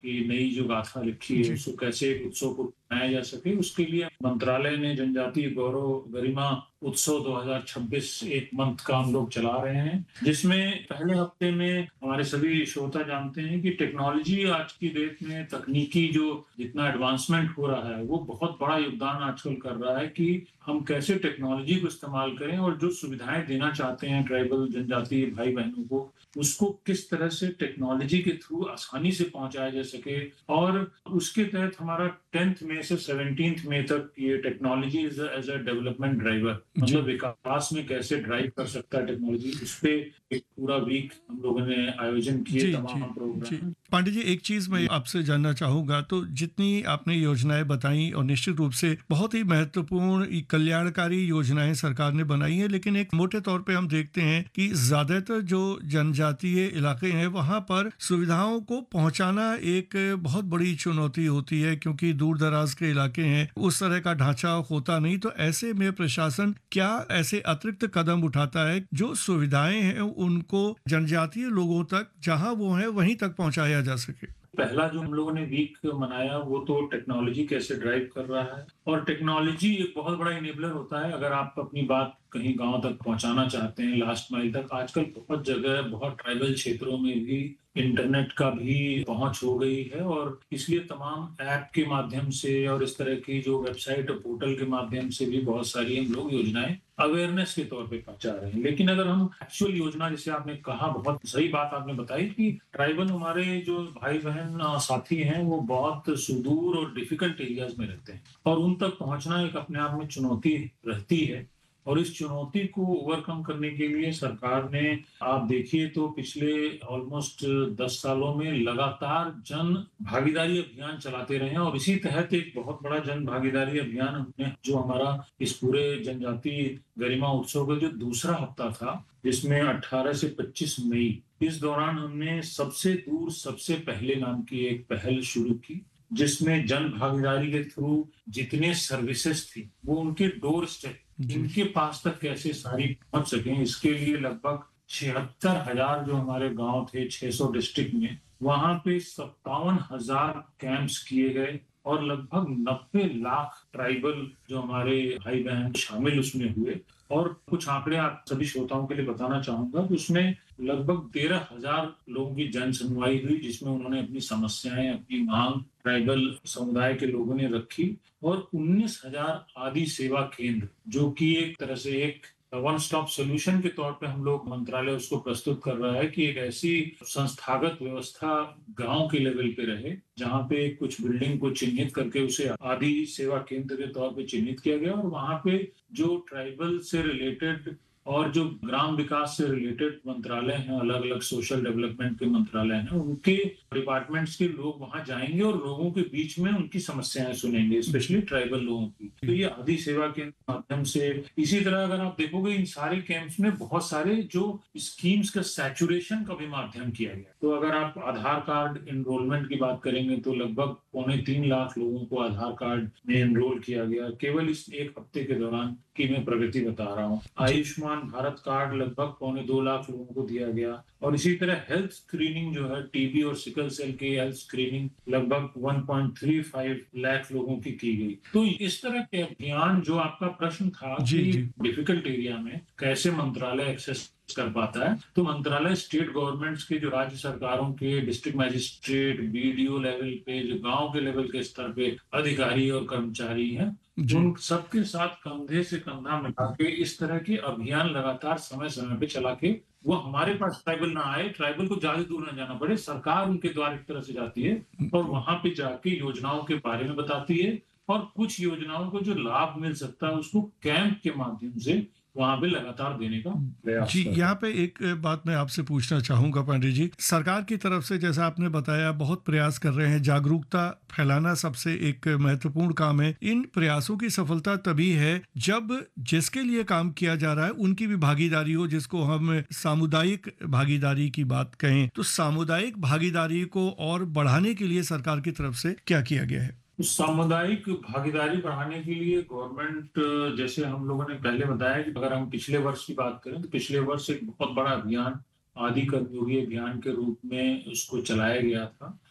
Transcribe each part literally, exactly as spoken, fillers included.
की नई जो गाथा लिखी है, जी। उसको कैसे एक उत्सव को मनाया जा सके, उसके लिए मंत्रालय ने जनजातीय गौरव गरिमा उत्सव दो हज़ार छब्बीस एक मंथ का हम लोग चला रहे हैं, जिसमें पहले हफ्ते में हमारे सभी श्रोता जानते हैं कि टेक्नोलॉजी आज की डेट में तकनीकी जो जितना एडवांसमेंट हो रहा है, वो बहुत बड़ा योगदान आजकल कर रहा है कि हम कैसे टेक्नोलॉजी को इस्तेमाल करें और जो सुविधाएँ देना चाहते हैं ट्राइबल जनजातीय भाई-बहनों को, उसको किस तरह से टेक्नोलॉजी के थ्रू आसानी से पहुँचाया जा सके और उसके तहत हमारा टेंथ मई से सेवंटीन्थ मई तक ये technology is a as a development driver मतलब जी। विकास में कैसे ड्राइव कर सकता है टेक्नोलॉजी, उसपे एक पूरा वीक हम लोगों ने आयोजन किए जी, जी, तमाम जी। प्रोग्राम। पांडे जी, एक चीज़ मैं आपसे जानना चाहूँगा, तो जितनी आपने योजनाएँ बताई और निश्चित रूप से बहुत ही महत्वपूर्ण इ कल्याणकारी योजनाएँ सरकार ने बनाई हैं, लेकिन एक मोटे तौर पे हम देखते हैं कि ज़्यादातर जो जनजातीय इलाके हैं, वहाँ पर सुविधाओं को पहुँचाना एक बहुत बड़ी चुनौती होती है क्योंकि दूर-दराज के इलाके हैं, उस तरह का ढाँचा होता नहीं। तो ऐसे में प्रशासन क्या ऐसे अतिरिक्त कदम उठाता है, जो सुविधाएँ हैं उनको जनजातीय लोगों तक जहाँ वो हैं वहीं तक पहुँचाया जा सके? पहला जो हम लोगों ने वीक मनाया वो तो टेक्नोलॉजी कैसे ड्राइव कर रहा है और टेक्नोलॉजी एक बहुत बड़ा इनेबलर होता है अगर आप अपनी बात कहीं गांव तक पहुंचाना चाहते हैं लास्ट माइल तक। आजकल बहुत जगह बहुत ट्राइबल क्षेत्रों में भी इंटरनेट का भी पहुंच हो गई है और इसलिए तमाम ऐप के माध्यम से और इस तरह की जो वेबसाइट और पोर्टल के माध्यम से भी बहुत सारी हम लोग योजनाएं अवेयरनेस के तौर पे पहुंचा रहे हैं। लेकिन अगर हम एक्चुअल योजना जैसे आपने कहा बहुत सही बात आपने बताई कि ट्राइबल हमारे जो भाई बहन साथी हैं वो बहुत सुदूर और डिफिकल्ट एरियाज में रहते हैं और उन तक पहुंचना एक अपने आप में चुनौती रहती है और इस चुनौती को ओवरकम करने के लिए सरकार ने आप देखिए तो पिछले ऑलमोस्ट दस सालों में लगातार जन भागीदारी अभियान चलाते रहे हैं और इसी तहत एक बहुत बड़ा जन भागीदारी अभियान हमने जो हमारा इस पूरे जनजातीय गरिमा उत्सव का जो दूसरा हफ्ता था जिसमें अठारह से पच्चीस मई इस दौरान हमने सबसे दूर सबसे पहले नाम की एक पहल शुरू की जिसमें जन भागीदारी के थ्रू जितने सर्विसेज थी वो उनके डोर स्टेप इनके पास तक कैसे सारी पहुंच सकें इसके लिए लगभग छिहत्तर हजार जो हमारे गांव थे छह सौ डिस्ट्रिक्ट में वहां पे सत्तावन हजार कैंप्स किए गए और लगभग नब्बे लाख ट्राइबल जो हमारे भाई बहन शामिल उसमें हुए और कुछ आंकड़े आप सभी श्रोताओं के लिए बताना चाहूंगा कि उसमें लगभग तेरह हजार लोगों की जन सुनवाई हुई जिसमें उन्होंने अपनी समस्याएं अपनी मांग ट्राइबल समुदाय के लोगों ने रखी और उन्नीस हजार आदि सेवा केंद्र जो कि एक तरह से एक वन स्टॉप सोल्यूशन के तौर पे हम लोग मंत्रालय उसको प्रस्तुत कर रहा है कि एक ऐसी संस्थागत व्यवस्था गांव के लेवल पे रहे जहां पे कुछ बिल्डिंग को चिन्हित करके उसे आदि सेवा केंद्र के तौर पे चिन्हित किया गया और वहां पे जो ट्राइबल से रिलेटेड और जो ग्राम विकास से रिलेटेड मंत्रालय हैं अलग अलग सोशल डेवलपमेंट के मंत्रालय हैं उनके डिपार्टमेंट्स के लोग वहां जाएंगे और लोगों के बीच में उनकी समस्याएं सुनेंगे स्पेशली ट्राइबल लोगों की। तो ये आदि सेवा के माध्यम से इसी तरह अगर आप देखोगे इन सारे कैंप्स में बहुत सारे जो स्कीम्स का सैचुरेशन का भी माध्यम किया गया। तो अगर आप आधार कार्ड एनरोलमेंट की बात करेंगे तो लगभग पौने तीन लाख लोगों को आधार कार्ड में एनरोल किया गया केवल इस एक हफ्ते के दौरान की मैं प्रगति बता रहा हूँ। आयुष्मान भारत कार्ड लगभग पौने दो लाख लोगों को दिया गया और इसी तरह हेल्थ स्क्रीनिंग जो है टीबी और सिकल सेल की हेल्थ स्क्रीनिंग लगभग एक पॉइंट तीन पाँच लाख लोगों की की गई। तो इस तरह के अभियान जो आपका प्रश्न था जी, कि जी। डिफिकल्ट एरिया में कैसे मंत्रालय एक्सेस कर पाता है तो मंत्रालय स्टेट गवर्नमेंट्स के जो राज्य सरकारों के डिस्ट्रिक्ट मैजिस्ट्रेट बीडीओ लेवल पे जो गांव के लेवल के स्तर पे अधिकारी और कर्मचारी हैं जी। उन सबके साथ कंधे से कंधा मिला के इस तरह के अभियान लगातार समय समय पे चला के वो हमारे पास ट्राइबल ना आए ट्राइबल को ज्यादा दूर ना जाना पड़े सरकार उनके द्वार एक तरह से जाती है और वहां पे जाके योजनाओं के बारे में बताती है और कुछ योजनाओं को जो लाभ मिल सकता है उसको कैंप के माध्यम से वहां पे लगातार देने का प्रयास जी, करते यहाँ हैं। पे एक बात मैं आपसे पूछना चाहूँगा पांडे जी, सरकार की तरफ से जैसा आपने बताया बहुत प्रयास कर रहे हैं, जागरूकता फैलाना सबसे एक महत्वपूर्ण काम है। इन प्रयासों की सफलता तभी है जब जिसके लिए काम किया जा रहा है उनकी भी भागीदारी हो, जिसको हम सामुदायिक भागीदारी की बात कहें। तो सामुदायिक भागीदारी को और बढ़ाने के लिए सरकार की तरफ से क्या किया गया है? सामुदायिक भागीदारी बढ़ाने के लिए गवर्नमेंट जैसे हम लोगों ने पहले बताया कि अगर हम पिछले वर्ष की बात करें तो पिछले वर्ष एक बहुत बड़ा अभियान आदि कर्मयोगी अभियान के रूप में उसको चलाया गया था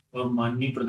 और माननीय